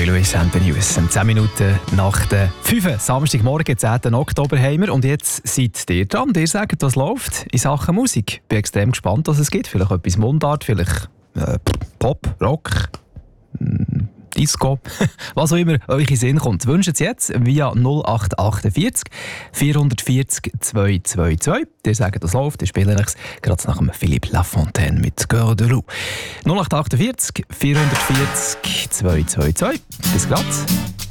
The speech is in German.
Louis and the News. 10 Minuten nach der 5. Samstagmorgen, 10. Oktober haben wir. Und jetzt seid ihr dran. Ihr sagt, was läuft in Sachen Musik. Ich bin extrem gespannt, was es gibt. Vielleicht etwas Mundart, vielleicht Pop, Rock, Disco, was auch immer euch in Sinn kommt. Wünscht es jetzt via 0848 440 222. Ihr sagt, das läuft. Ich spiele euch gerade nach dem Philippe Lafontaine mit Cœur de Loup. 0848 440 222. Bis gleich.